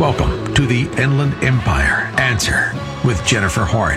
Welcome to the Inland Empire Answer with Jennifer Horn.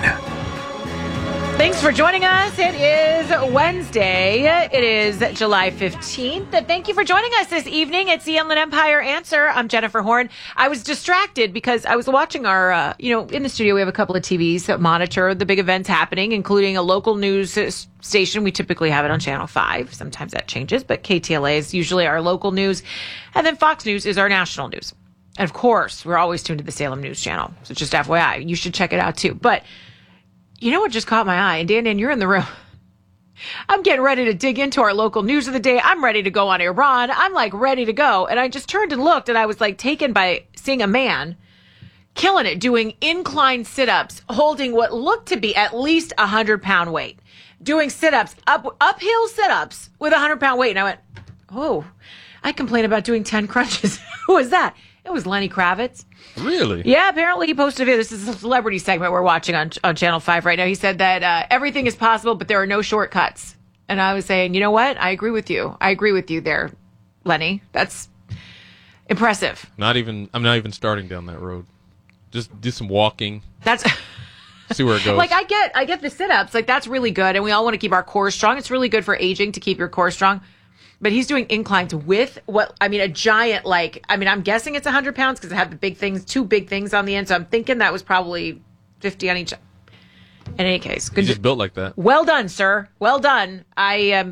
Thanks for joining us. It is Wednesday. It is July 15th. Thank you for joining us this evening. It's the Inland Empire Answer. I'm Jennifer Horn. I was distracted because I was watching our, in the studio, we have a couple of TVs that monitor the big events happening, including a local news station. We typically have it on Channel 5. Sometimes that changes, but KTLA is usually our local news. And then Fox News is our national news. And of course, we're always tuned to the Salem News Channel. So just FYI, you should check it out too. But you know what just caught my eye? And Dan, you're in the room. I'm getting ready to dig into our local news of the day. I'm ready to go on Iran. I'm like ready to go. And I just turned and looked and I was like taken by seeing a man killing it, doing incline sit-ups, holding what looked to be at least 100-pound weight, doing sit-ups, uphill sit-ups with 100-pound weight. And I went, oh, I complain about doing 10 crunches. Who was that? It was Lenny Kravitz. Really? Yeah, apparently he posted a video. This is a celebrity segment we're watching on Channel 5 right now. He said that everything is possible, but there are no shortcuts. And I was saying, you know what? I agree with you. I agree with you there, Lenny. That's impressive. I'm not even starting down that road. Just do some walking. That's see where it goes. Like I get the sit-ups. Like that's really good. And we all want to keep our core strong. It's really good for aging to keep your core strong. But he's doing inclines with a giant, I'm guessing it's 100 pounds because it had the big things, two big things on the end. So I'm thinking that was probably 50 on each. In any case, good. He's just built like that. Well done, sir. Well done. I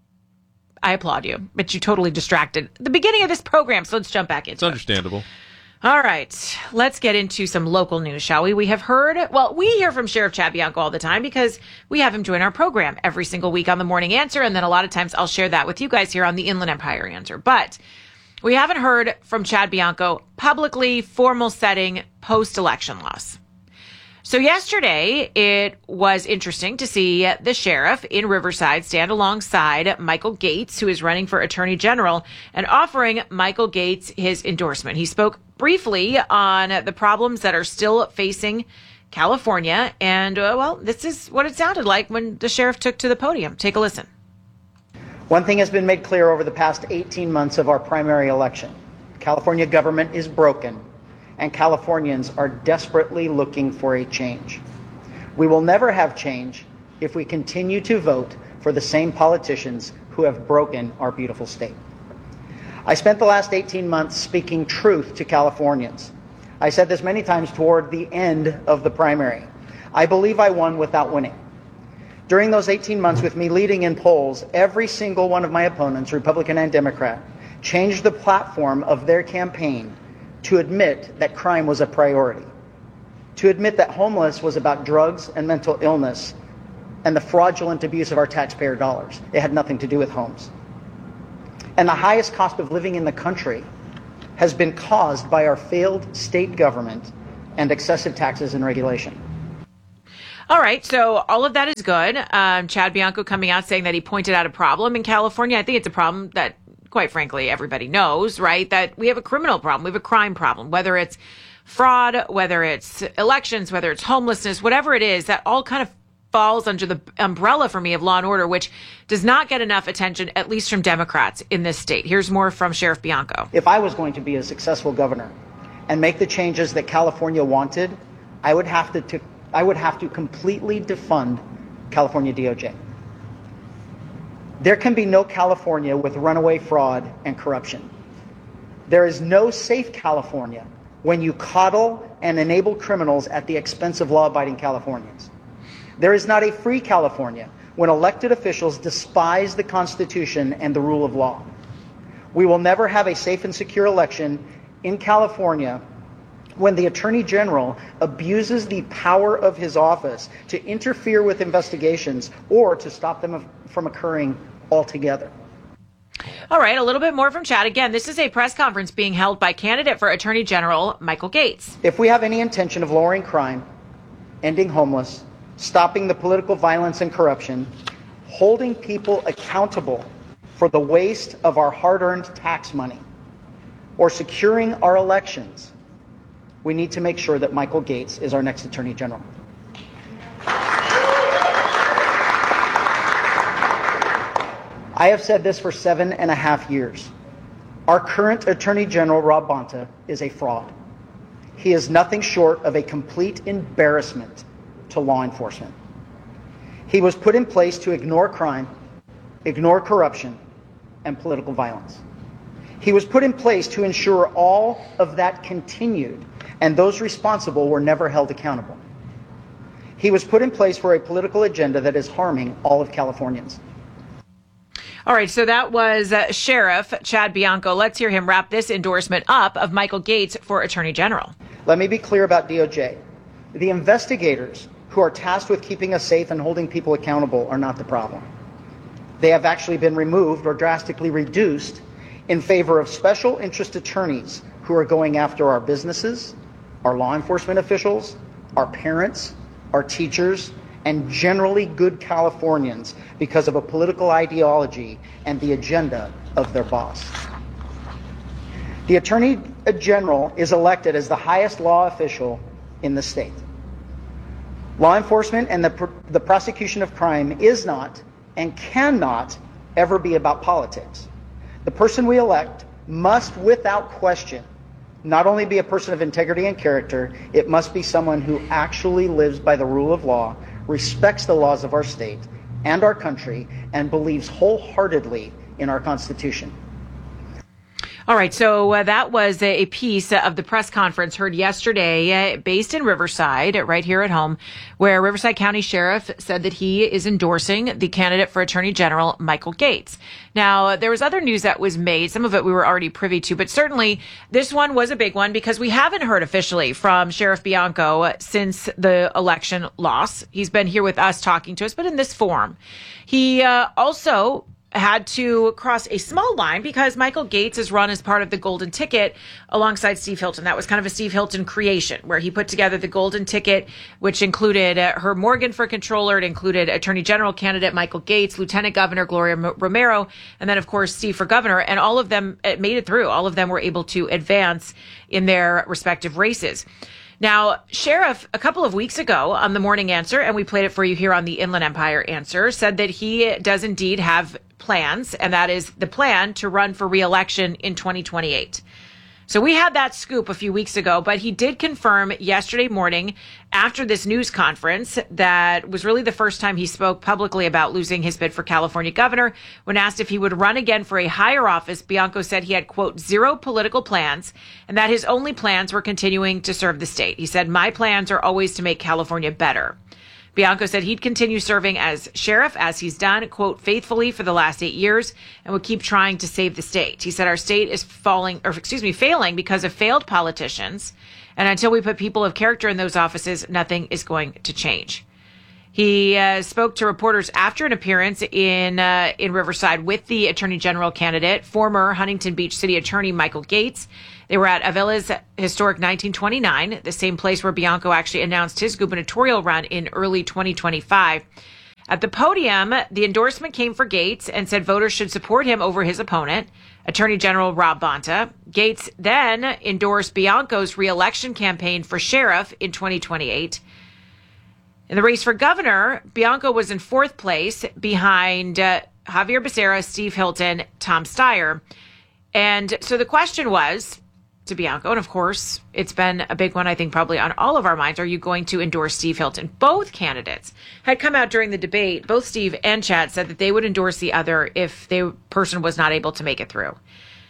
applaud you, but you totally distracted the beginning of this program. So let's jump back into it. It's understandable. All right, let's get into some local news, shall we? We hear from Sheriff Chad Bianco all the time because we have him join our program every single week on the Morning Answer, and then a lot of times I'll share that with you guys here on the Inland Empire Answer. But we haven't heard from Chad Bianco publicly, formal setting, post-election loss. So yesterday, it was interesting to see the sheriff in Riverside stand alongside Michael Gates, who is running for Attorney General, and offering Michael Gates his endorsement. He spoke briefly on the problems that are still facing California. And, this is what it sounded like when the sheriff took to the podium. Take a listen. One thing has been made clear over the past 18 months of our primary election. California government is broken, and Californians are desperately looking for a change. We will never have change if we continue to vote for the same politicians who have broken our beautiful state. I spent the last 18 months speaking truth to Californians. I said this many times toward the end of the primary. I believe I won without winning. During those 18 months with me leading in polls, every single one of my opponents, Republican and Democrat, changed the platform of their campaign to admit that crime was a priority, to admit that homeless was about drugs and mental illness and the fraudulent abuse of our taxpayer dollars. It had nothing to do with homes. And the highest cost of living in the country has been caused by our failed state government and excessive taxes and regulation. All right, so all of that is good. Chad Bianco coming out saying that he pointed out a problem in California. I think it's a problem that, quite frankly, everybody knows, right? That we have a criminal problem. We have a crime problem, whether it's fraud, whether it's elections, whether it's homelessness, whatever it is, that all kind of falls under the umbrella for me of law and order, which does not get enough attention, at least from Democrats in this state. Here's more from Sheriff Bianco. If I was going to be a successful governor and make the changes that California wanted, I would have to completely defund California DOJ. There can be no California with runaway fraud and corruption. There is no safe California when you coddle and enable criminals at the expense of law-abiding Californians. There is not a free California when elected officials despise the Constitution and the rule of law. We will never have a safe and secure election in California when the Attorney General abuses the power of his office to interfere with investigations or to stop them from occurring altogether. All right, a little bit more from Chad. Again, this is a press conference being held by candidate for Attorney General Michael Gates. If we have any intention of lowering crime, ending homeless, stopping the political violence and corruption, holding people accountable for the waste of our hard-earned tax money, or securing our elections, we need to make sure that Michael Gates is our next Attorney General. I have said this for 7.5 years. Our current Attorney General, Rob Bonta, is a fraud. He is nothing short of a complete embarrassment to law enforcement. He was put in place to ignore crime, ignore corruption, and political violence. He was put in place to ensure all of that continued, and those responsible were never held accountable. He was put in place for a political agenda that is harming all of Californians. All right, so that was Sheriff Chad Bianco. Let's hear him wrap this endorsement up of Michael Gaetz for Attorney General. Let me be clear about DOJ. The investigators who are tasked with keeping us safe and holding people accountable are not the problem. They have actually been removed or drastically reduced in favor of special interest attorneys who are going after our businesses, our law enforcement officials, our parents, our teachers, and generally good Californians because of a political ideology and the agenda of their boss. The Attorney General is elected as the highest law official in the state. Law enforcement and the prosecution of crime is not and cannot ever be about politics. The person we elect must, without question, not only be a person of integrity and character, it must be someone who actually lives by the rule of law, respects the laws of our state and our country, and believes wholeheartedly in our Constitution. All right, so that was a piece of the press conference heard yesterday based in Riverside, right here at home, where Riverside County Sheriff said that he is endorsing the candidate for Attorney General, Michael Gaetz. Now, there was other news that was made. Some of it we were already privy to, but certainly this one was a big one because we haven't heard officially from Sheriff Bianco since the election loss. He's been here with us talking to us, but in this form. He also had to cross a small line because Michael Gaetz is run as part of the Golden Ticket alongside Steve Hilton. That was kind of a Steve Hilton creation where he put together the Golden Ticket, which included Herb Morgan for controller. It included Attorney General candidate Michael Gaetz, Lieutenant Governor Gloria Romero, and then, of course, Steve for governor. And all of them made it through. All of them were able to advance in their respective races. Now, Sheriff, a couple of weeks ago on the Morning Answer, and we played it for you here on the Inland Empire Answer, said that he does indeed have plans, and that is the plan to run for re-election in 2028. So we had that scoop a few weeks ago, but he did confirm yesterday morning after this news conference that was really the first time he spoke publicly about losing his bid for California governor. When asked if he would run again for a higher office, Bianco said he had, quote, zero political plans and that his only plans were continuing to serve the state. He said, my plans are always to make California better. Bianco said he'd continue serving as sheriff, as he's done, quote, faithfully for the last 8 years, and would keep trying to save the state. He said our state is failing because of failed politicians, and until we put people of character in those offices, nothing is going to change. He spoke to reporters after an appearance in Riverside with the Attorney General candidate, former Huntington Beach City Attorney Michael Gaetz. They were at Avila's historic 1929, the same place where Bianco actually announced his gubernatorial run in early 2025. At the podium, the endorsement came for Gaetz and said voters should support him over his opponent, Attorney General Rob Bonta. Gaetz then endorsed Bianco's re-election campaign for sheriff in 2028. In the race for governor, Bianco was in fourth place behind Javier Becerra, Steve Hilton, Tom Steyer. And so the question was to Bianco, and of course, it's been a big one, I think, probably on all of our minds. Are you going to endorse Steve Hilton? Both candidates had come out during the debate. Both Steve and Chad said that they would endorse the other if the person was not able to make it through.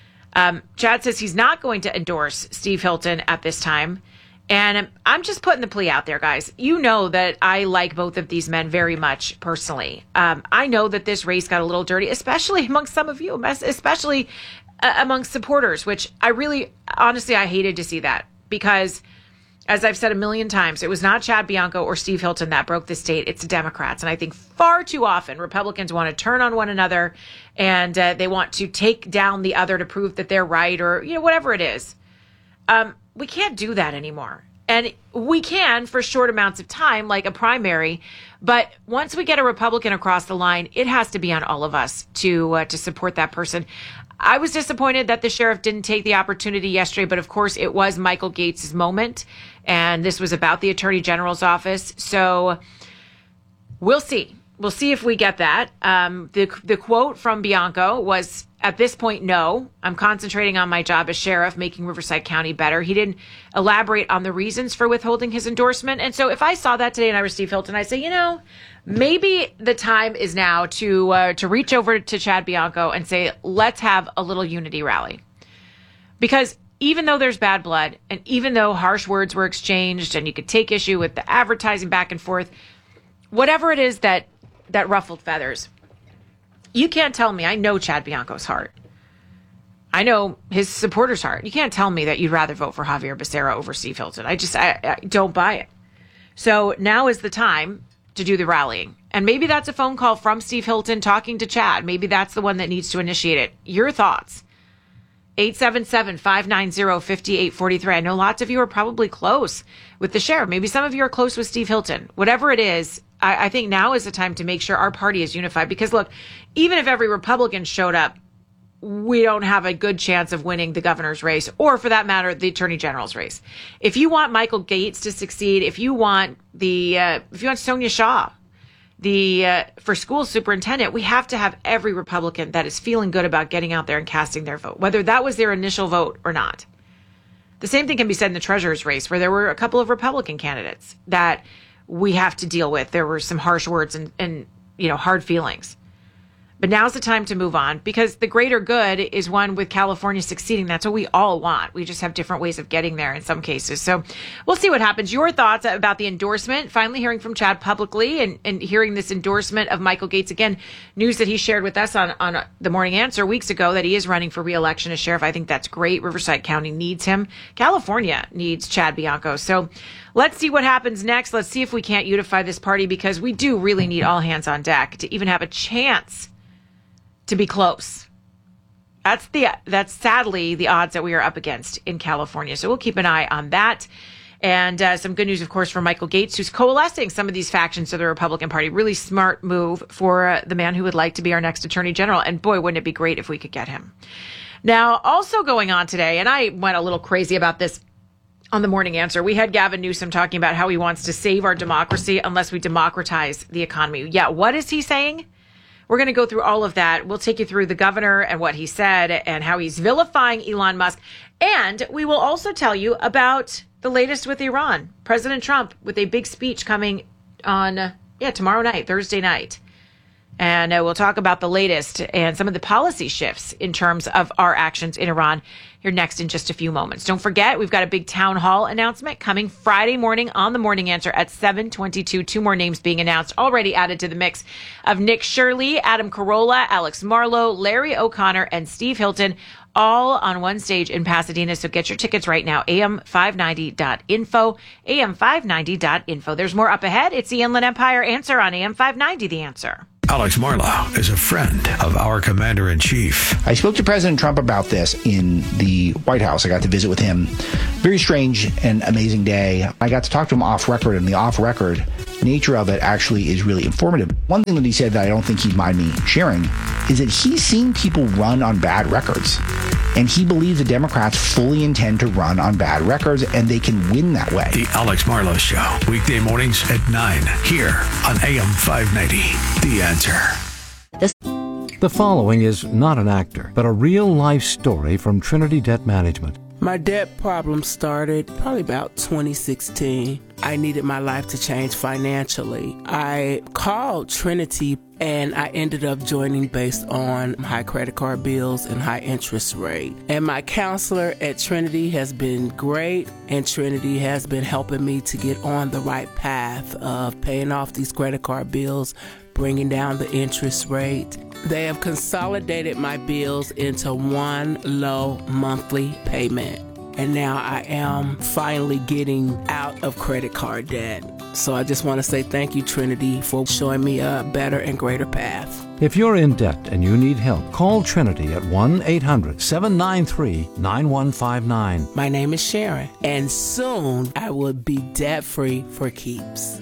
Chad says he's not going to endorse Steve Hilton at this time. And I'm just putting the plea out there, guys. You know that I like both of these men very much personally. I know that this race got a little dirty, especially amongst some of you, especially amongst supporters, which I really, honestly, I hated to see that because, as I've said a million times, it was not Chad Bianco or Steve Hilton that broke the state. It's the Democrats. And I think far too often Republicans want to turn on one another and they want to take down the other to prove that they're right or, whatever it is. We can't do that anymore. And we can for short amounts of time, like a primary. But once we get a Republican across the line, it has to be on all of us to support that person. I was disappointed that the sheriff didn't take the opportunity yesterday, but of course it was Michael Gaetz' moment. And this was about the Attorney General's office. So we'll see. We'll see if we get that. The quote from Bianco was at this point, no. I'm concentrating on my job as sheriff, making Riverside County better. He didn't elaborate on the reasons for withholding his endorsement. And so if I saw that today and I were Steve Hilton, I'd say, maybe the time is now to reach over to Chad Bianco and say, let's have a little unity rally. Because even though there's bad blood and even though harsh words were exchanged and you could take issue with the advertising back and forth, whatever it is that ruffled feathers, you can't tell me. I know Chad Bianco's heart. I know his supporters' heart. You can't tell me that you'd rather vote for Javier Becerra over Steve Hilton. I don't buy it. So now is the time to do the rallying. And maybe that's a phone call from Steve Hilton talking to Chad. Maybe that's the one that needs to initiate it. Your thoughts. 877-590-5843. I know lots of you are probably close with the sheriff. Maybe some of you are close with Steve Hilton. Whatever it is, I think now is the time to make sure our party is unified. Because look, even if every Republican showed up, we don't have a good chance of winning the governor's race, or for that matter, the attorney general's race. If you want Michael Gates to succeed, if you want Sonia Shaw, for school superintendent, we have to have every Republican that is feeling good about getting out there and casting their vote, whether that was their initial vote or not. The same thing can be said in the treasurer's race, where there were a couple of Republican candidates that we have to deal with. There were some harsh words and hard feelings. But now's the time to move on, because the greater good is one with California succeeding. That's what we all want. We just have different ways of getting there in some cases. So we'll see what happens. Your thoughts about the endorsement, finally hearing from Chad publicly and hearing this endorsement of Michael Gates. Again, news that he shared with us on the Morning Answer weeks ago that he is running for re-election as sheriff. I think that's great. Riverside County needs him. California needs Chad Bianco. So let's see what happens next. Let's see if we can't unify this party, because we do really need all hands on deck to even have a chance to be close. That's sadly the odds that we are up against in California. So we'll keep an eye on that. And some good news, of course, for Michael Gates, who's coalescing some of these factions of the Republican Party. Really smart move for the man who would like to be our next attorney general. And boy, wouldn't it be great if we could get him. Now, also going on today, and I went a little crazy about this on the Morning Answer, we had Gavin Newsom talking about how he wants to save our democracy unless we democratize the economy. Yeah, what is he saying? We're going to go through all of that. We'll take you through the governor and what he said and how he's vilifying Elon Musk. And we will also tell you about the latest with Iran. President Trump with a big speech coming on, tomorrow night, Thursday night. And we'll talk about the latest and some of the policy shifts in terms of our actions in Iran here next in just a few moments. Don't forget, we've got a big town hall announcement coming Friday morning on the Morning Answer at 7:22. 2 more names being announced, already added to the mix of Nick Shirley, Adam Carolla, Alex Marlowe, Larry O'Connor, and Steve Hilton, all on one stage in Pasadena. So get your tickets right now, am590.info, am590.info. There's more up ahead. It's the Inland Empire Answer on AM 590, The Answer. Alex Marlowe is a friend of our commander-in-chief. I spoke to President Trump about this in the White House. I got to visit with him. Very strange and amazing day. I got to talk to him off record, and the off-record nature of it actually is really informative. One thing that he said that I don't think he'd mind me sharing is that he's seen people run on bad records. And he believes the Democrats fully intend to run on bad records, and they can win that way. The Alex Marlowe Show, weekday mornings at 9, here on AM 590. The Answer. The following is not an actor, but a real-life story from Trinity Debt Management. My debt problem started probably about 2016. I needed my life to change financially. I called Trinity and I ended up joining based on high credit card bills and high interest rate. And my counselor at Trinity has been great, and Trinity has been helping me to get on the right path of paying off these credit card bills, bringing down the interest rate. They have consolidated my bills into one low monthly payment. And now I am finally getting out of credit card debt. So I just want to say thank you, Trinity, for showing me a better and greater path. If you're in debt and you need help, call Trinity at 1-800-793-9159. My name is Sharon, and soon I will be debt-free for keeps.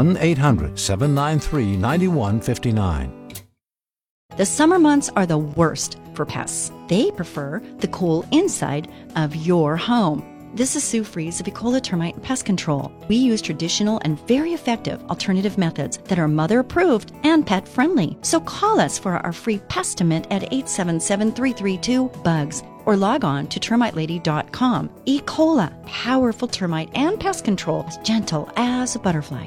1-800-793-9159. The summer months are the worst for pests. They prefer the cool inside of your home. This is Sue Fries of Ecola Termite and Pest Control. We use traditional and very effective alternative methods that are mother approved and pet friendly. So call us for our free Pestimint at 877-332-BUGS or log on to termitelady.com. Ecola, powerful termite and pest control, as gentle as a butterfly.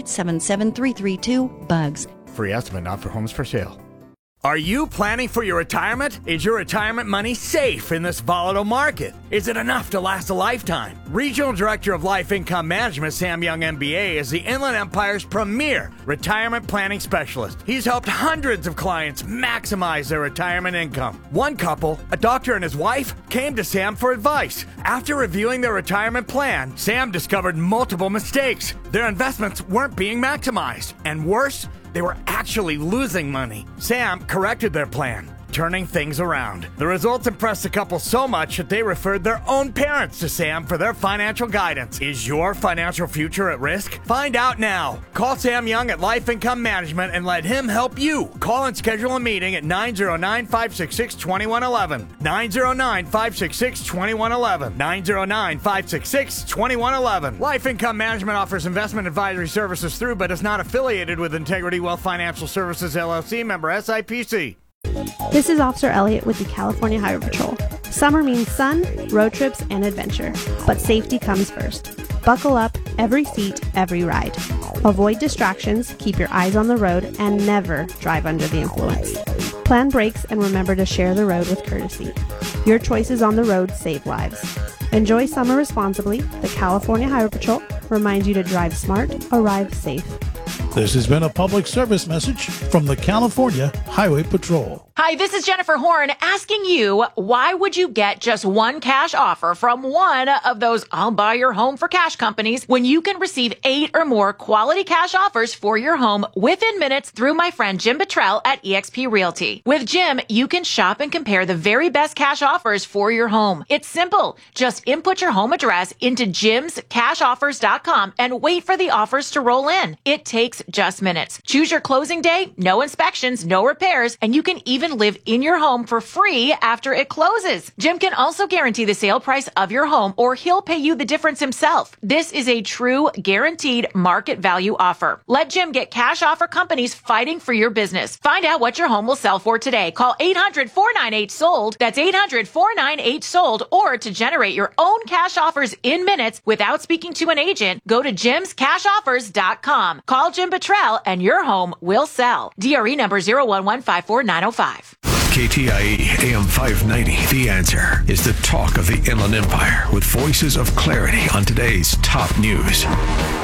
877-332-BUGS. Free estimate not for homes for sale. Are you planning for your retirement? Is your retirement money safe in this volatile market? Is it enough to last a lifetime? Regional Director of Life Income Management, Sam Young MBA, is the Inland Empire's premier retirement planning specialist. He's helped hundreds of clients maximize their retirement income. One couple, a doctor and his wife, came to Sam for advice. After reviewing their retirement plan, Sam discovered multiple mistakes. Their investments weren't being maximized. And worse, they were actually losing money. Sam corrected their plan, turning things around. The results impressed the couple so much that they referred their own parents to Sam for their financial guidance. Is your financial future at risk? Find out now. Call Sam Young at Life Income Management and let him help you. Call and schedule a meeting at 909-566-2111. 909-566-2111. 909-566-2111. Life Income Management offers investment advisory services through but is not affiliated with Integrity Wealth Financial Services, LLC, member SIPC. This is Officer Elliott with the California Highway Patrol. Summer means sun, road trips, and adventure, but safety comes first. Buckle up, every seat, every ride. Avoid distractions, keep your eyes on the road, and never drive under the influence. Plan brakes and remember to share the road with courtesy. Your choices on the road save lives. Enjoy summer responsibly. The California Highway Patrol reminds you to drive smart, arrive safe. This has been a public service message from the California Highway Patrol. Hi, this is Jennifer Horn asking you, why would you get just one cash offer from one of those I'll buy your home for cash companies when you can receive 8 or more quality cash offers for your home within minutes through my friend Jim Bottrell at eXp Realty. With Jim, you can shop and compare the very best cash offers for your home. It's simple. Just input your home address into jimscashoffers.com and wait for the offers to roll in. It takes just minutes. Choose your closing day, no inspections, no repairs, and you can even live in your home for free after it closes. Jim can also guarantee the sale price of your home, or he'll pay you the difference himself. This is a true guaranteed market value offer. Let Jim get cash offer companies fighting for your business. Find out what your home will sell for today. Call 800-498-SOLD. That's 800-498-SOLD. Or to generate your own cash offers in minutes without speaking to an agent, go to jimscashoffers.com. Call Jim Bottrell and your home will sell. DRE number 01154-905. KTIE AM 590. The Answer is the talk of the Inland Empire with voices of clarity on today's top news.